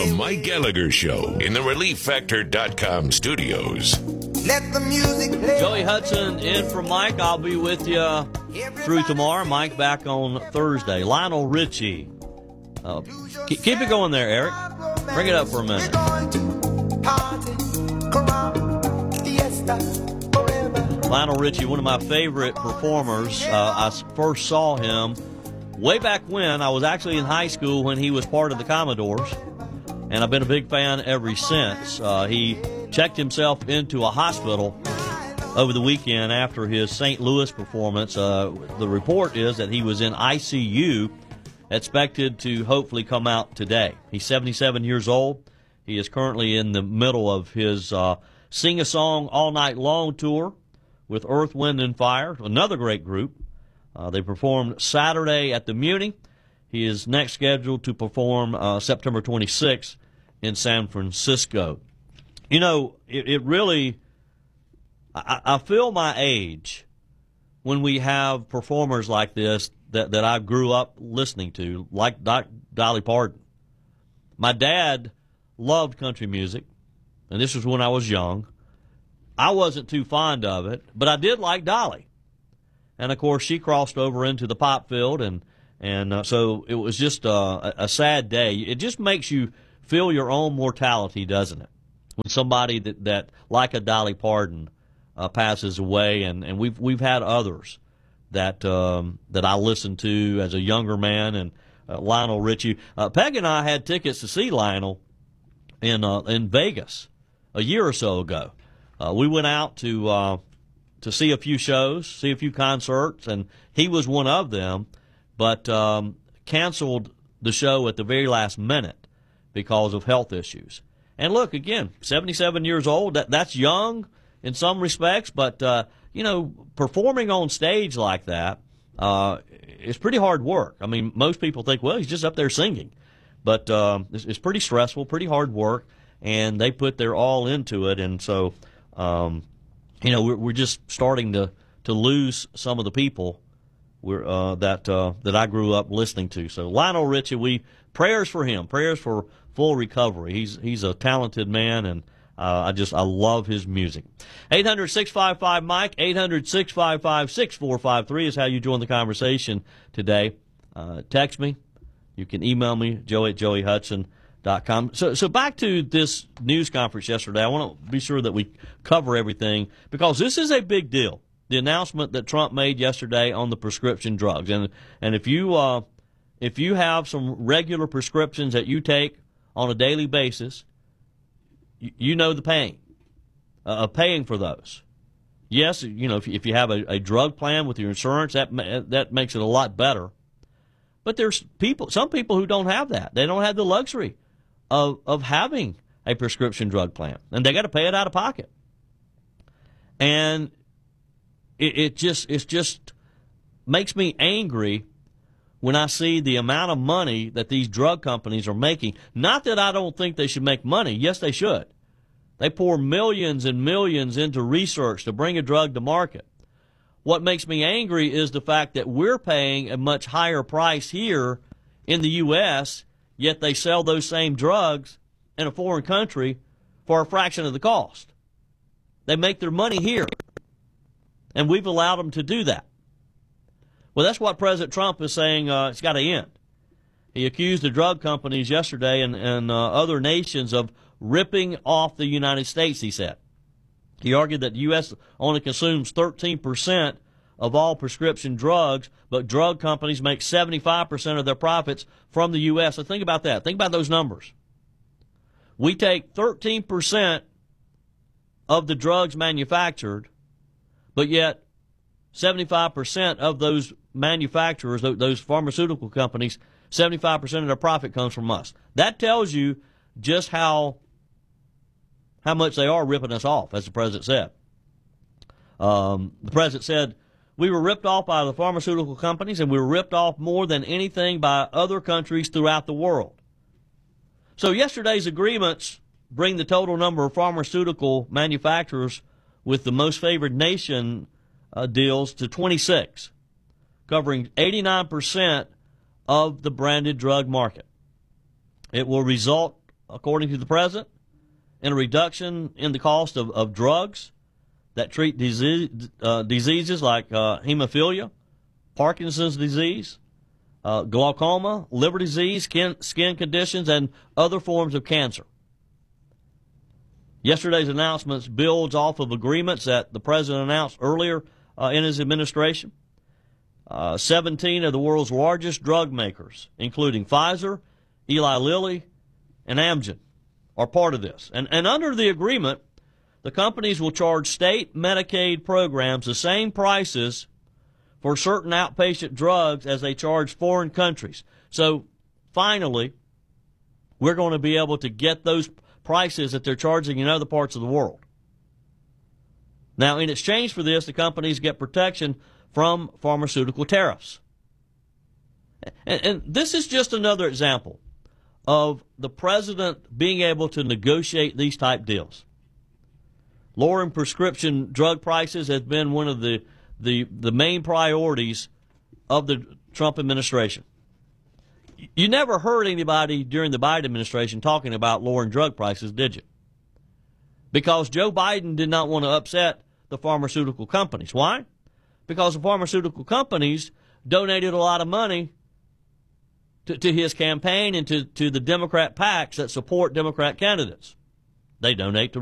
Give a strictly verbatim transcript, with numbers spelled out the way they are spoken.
The Mike Gallagher Show in the Relief Factor dot com studios. Let the music play. Joey Hudson in for Mike. I'll be with you through tomorrow. Mike back on Thursday. Lionel Richie. Uh, keep, keep it going there, Eric. Bring it up for a minute. Lionel Richie, one of my favorite performers. Uh, I first saw him way back when. I was actually in high school when he was part of the Commodores, and I've been a big fan ever since. Uh, he checked himself into a hospital over the weekend after his Saint Louis performance. Uh, the report is that he was in I C U, expected to hopefully come out today. He's seventy-seven years old. He is currently in the middle of his uh, Sing a Song All Night Long tour with Earth, Wind, and Fire, another great group. Uh, they performed Saturday at the Muni. He is next scheduled to perform uh, September twenty-sixth in San Francisco. You know, it, it really, I, I feel my age when we have performers like this that, that I grew up listening to, like Doc, Dolly Parton. My dad loved country music, and this was when I was young. I wasn't too fond of it, but I did like Dolly. And, of course, she crossed over into the pop field, and, and uh, so it was just uh, a, a sad day. It just makes you feel your own mortality, doesn't it? When somebody that, that like a Dolly Parton, uh, passes away, and, and we've we've had others that um, that I listened to as a younger man, and uh, Lionel Richie. Uh, Peg and I had tickets to see Lionel in uh, in Vegas a year or so ago. Uh, we went out to uh, to see a few shows, see a few concerts, and he was one of them, but um, canceled the show at the very last minute because of health issues. And look, again, seventy-seven years old, that, that's young in some respects, but, uh, you know, performing on stage like that uh, is pretty hard work. I mean, most people think, well, he's just up there singing. But um, it's, it's pretty stressful, pretty hard work, and they put their all into it. And so, um, you know, we're, we're just starting to, to lose some of the people we're, uh, that uh, that I grew up listening to. So Lionel Richie, we prayers for him, prayers for full recovery. He's he's a talented man, and uh, I just I love his music. eight hundred, six five five, Mike, eight hundred, six five five, six four five three is how you join the conversation today. Uh, text me. You can email me, joey at joey hudson dot com. So, so back to this news conference yesterday. I want to be sure that we cover everything, because this is a big deal. The announcement that Trump made yesterday on the prescription drugs. And and if you uh, if you have some regular prescriptions that you take on a daily basis, you, you know the pain uh, of paying for those. Yes, you know, if, if you have a, a drug plan with your insurance, that that makes it a lot better. But there's people, some people who don't have that. They don't have the luxury of of having a prescription drug plan, and they got to pay it out of pocket. And it, it just it just makes me angry when I see the amount of money that these drug companies are making. Not that I don't think they should make money. Yes, they should. They pour millions and millions into research to bring a drug to market. What makes me angry is the fact that we're paying a much higher price here in the U S, yet they sell those same drugs in a foreign country for a fraction of the cost. They make their money here, and we've allowed them to do that. Well, that's what President Trump is saying uh, it's got to end. He accused the drug companies yesterday and, and uh, other nations of ripping off the United States, he said. He argued that the U S only consumes thirteen percent of all prescription drugs, but drug companies make seventy-five percent of their profits from the U S. So think about that. Think about those numbers. We take thirteen percent of the drugs manufactured, but yet seventy-five percent of those manufacturers, those pharmaceutical companies, seventy-five percent of their profit comes from us. That tells you just how how much they are ripping us off, as the president said. Um, the president said, we were ripped off by the pharmaceutical companies, and we were ripped off more than anything by other countries throughout the world. So yesterday's agreements bring the total number of pharmaceutical manufacturers with the most favored nation uh, deals to twenty-six, covering eighty-nine percent of the branded drug market. It will result according to the president, in a reduction in the cost of, of drugs that treat disease, uh, diseases like uh, hemophilia, Parkinson's disease, uh, glaucoma, liver disease, skin, skin conditions, and other forms of cancer. Yesterday's announcements builds off of agreements that the president announced earlier uh, in his administration. Uh, seventeen of the world's largest drug makers, including Pfizer, Eli Lilly, and Amgen, are part of this. And, and under the agreement, the companies will charge state Medicaid programs the same prices for certain outpatient drugs as they charge foreign countries. So finally, we're going to be able to get those prices that they're charging in other parts of the world. Now, in exchange for this, the companies get protection from pharmaceutical tariffs. And, and this is just another example of the president being able to negotiate these type deals. Lowering prescription drug prices has been one of the, the, the main priorities of the Trump administration. You never heard anybody during the Biden administration talking about lowering drug prices, did you? Because Joe Biden did not want to upset the pharmaceutical companies. Why? Because the pharmaceutical companies donated a lot of money to, to his campaign and to, to the Democrat PACs that support Democrat candidates. They donate to